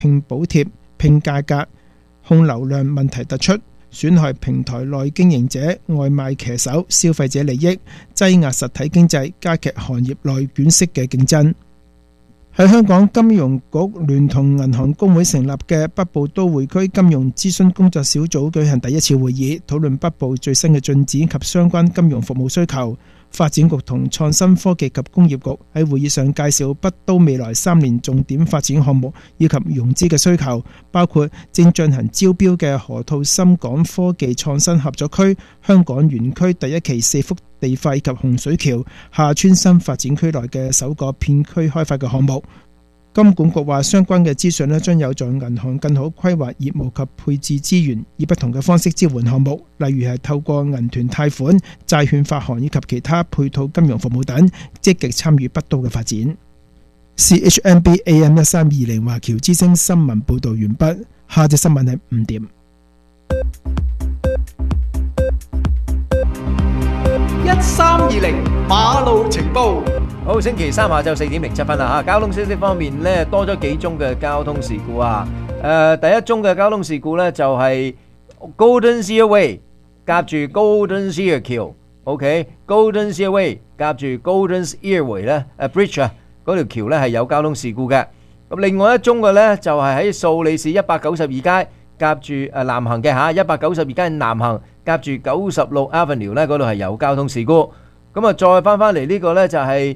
拼補貼、拼價格、控流量問題突出，損害平台內經營者、外賣騎手、消費者利益，擠壓實體經濟，加劇行業內捲式嘅競爭。喺香港金融局聯同銀行公會成立嘅北部都會區金融諮詢工作小組舉行第一次會議，討論北部最新嘅進展及相關金融服務需求。發展局同創新科技及工業局喺會議上介紹北都未來3年重點發展項目以及融資嘅需求，包括正進行招標嘅河套深港科技創新合作區、香港園區第一期4幅地塊及洪水橋廈村新發展區內嘅首個片區開發嘅項目。金管局話相關嘅資訊將有助銀行更好規劃業務及配置資源，以不同嘅方式支援項目，例如係透過銀團貸款、債券發行以及其他配套金融服務等，積極參與北都嘅發展。CHMB AM1320華僑之聲新聞報導完畢，下隻新聞係5點。 1320馬路情報。 好，星期三下晝4點07分啦嚇。交通消息方面呢，多咗幾宗嘅交通事故啊。第一宗嘅交通事故呢，就係 Golden Sear Way 夾住 Golden Sear 橋 ，OK，Golden Sear Way 夾住 Golden Sear Way 咧，Bridge 啊，嗰條橋呢係有交通事故嘅。咁另外一宗嘅呢，就係喺素利市192街夾住南行嘅嚇，192街南行夾住96 Avenue 呢，嗰度係有交通事故。咁啊，再翻嚟呢個呢，就係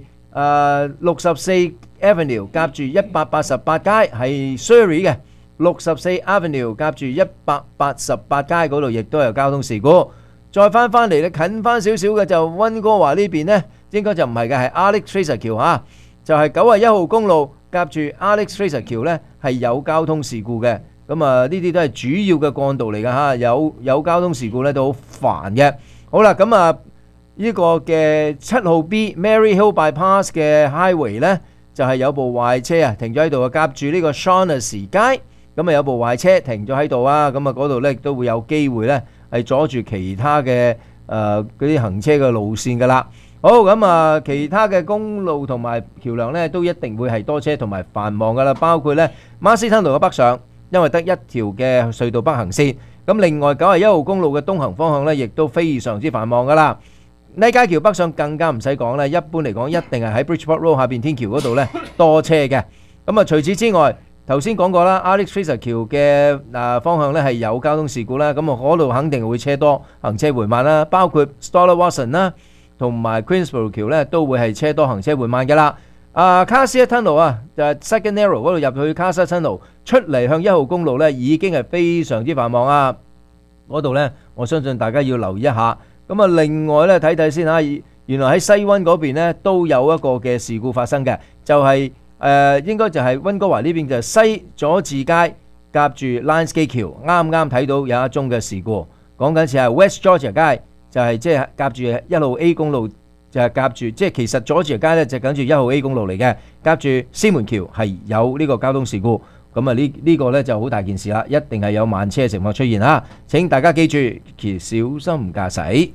64 Avenue 夾住188街係 Surrey 嘅64 Avenue 夾住188街嗰度亦都有交通事故。再翻嚟咧，近翻少少嘅就溫哥華呢邊呢，應該就唔係嘅，係 Alex Fraser 橋嚇，就係91號公路夾住 Alex Fraser 橋呢係有交通事故嘅。咁啊，呢啲都係主要嘅幹道嚟㗎嚇，有交通事故呢都好煩嘅。好啦，咁啊。呢個嘅7號 B Mary Hill Bypass 嘅 Highway 呢，就係有部壞車啊，停咗喺度啊，夾住呢個 Shaughnessy 街，咁啊有部壞車停咗喺度啊，咁啊嗰度呢亦都會有機會呢係阻住其他嘅嗰啲行車嘅路線噶啦。好，咁啊其他嘅公路同埋橋梁呢，都一定會係多車同埋繁忙噶啦，包括呢Marcy Tunnel嘅北上，因為得一條嘅隧道北行線，咁另外91號公路嘅東行方向呢，亦都非常之繁忙噶啦。呢街橋北上更加唔使講啦，一般嚟講一定係喺 Bridgeport Road 下邊天橋嗰度呢多車嘅。咁啊除此之外，頭先講過啦 ，Alex Fraser 橋嘅方向呢係有交通事故啦，咁啊嗰度肯定會車多，行車緩慢啦。包括 Stoller Watson 啦，同埋 Queensborough 橋呢都會係車多，行車緩慢嘅啦。Cartier Tunnel 啊，就係 Second Narrow 嗰度入去 Cartier Tunnel 出嚟向1號公路呢已經係非常之繁忙啊！嗰度呢，我相信大家要留意一下。咁啊，另外咧睇睇先嚇，原來喺西灣嗰邊咧都有一個嘅事故發生嘅，就係應該就係溫哥華呢邊就係西佐治街夾住 Lionsgate 橋，啱啱睇到有一宗嘅事故，講緊似係 West Georgia 街，就係即係夾住1號 A 公路，就係夾住即係其實Georgia街咧就緊住1號 A 公路嚟嘅，夾住獅門橋係有呢個交通事故。咁啊呢個咧就好大件事啦，一定係有慢車嘅情況出現嚇。請大家記住，小心駕駛。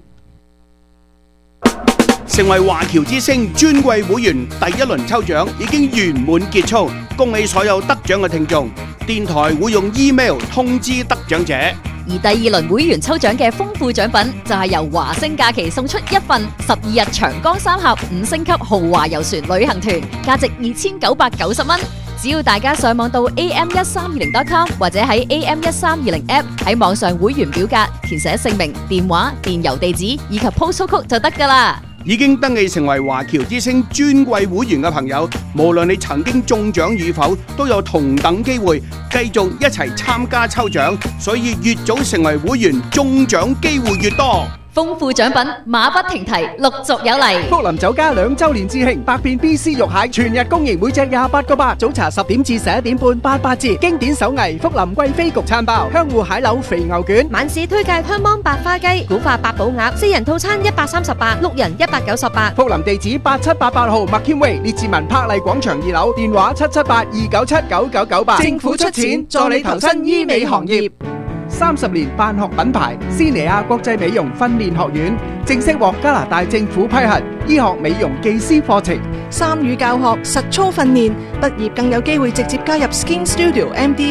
成為華僑之聲尊貴會員第一輪抽獎已經圓滿結束，恭喜所有得獎嘅聽眾。電台會用 email 通知得獎者。 而第二輪會員抽獎嘅豐富獎品就係由華星假期送出一份12日長江三峽5星級豪華遊船旅行團，價值2990蚊。只要大家上網到 am1320.com 或者喺 am1320 app 喺網上會員表格填寫姓名、電話、電郵地址以及 postal code 就得㗎啦。 已經登記成為華僑之聲尊貴會員嘅朋友，無論你曾經中獎與否，都有同等機會繼續一齊參加抽獎，所以越早成為會員，中獎機會越多。 豐富獎品馬不停蹄，陸續有嚟。 福林酒家2週年致慶，百變 BC 肉蟹全日供應，每隻28個8，早茶10點至11點半88折。經典手藝福林貴妃焗餐包，香芋蟹柳肥牛卷， 晚市推介香芒白花雞、古法八寶鴨，4人套餐138，6人198。 福林地址8788號麥謙威列治文柏麗廣場2樓，電話778-297-9998。政府出錢助你投身醫美行業。 30年辦學品牌斯尼亞國際美容訓練學院，正式獲加拿大政府批核醫學美容技師課程。 參與教學、實操訓練，畢業更有機會直接加入 Skin Studio MD